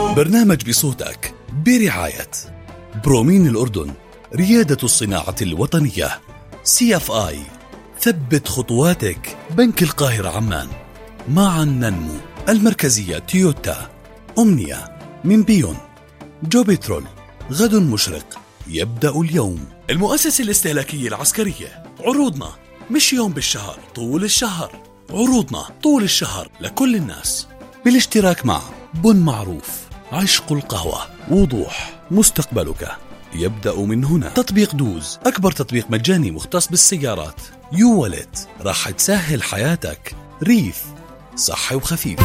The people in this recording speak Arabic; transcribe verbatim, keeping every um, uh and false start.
برنامج بصوتك برعاية برومين الأردن، ريادة الصناعة الوطنية. سي اف آي، ثبت خطواتك. بنك القاهرة عمان، معا ننمو. المركزية تويوتا. أمنية من بيون. جو بترول، غد مشرق يبدأ اليوم. المؤسسة الاستهلاكية العسكرية، عروضنا مش يوم بالشهر، طول الشهر. عروضنا طول الشهر لكل الناس، بالاشتراك مع بن معروف، عشق القهوة، وضوح. مستقبلك يبدأ من هنا. تطبيق دوز، أكبر تطبيق مجاني مختص بالسيارات. يو والت، راح تسهل حياتك. ريف، صحي وخفيف.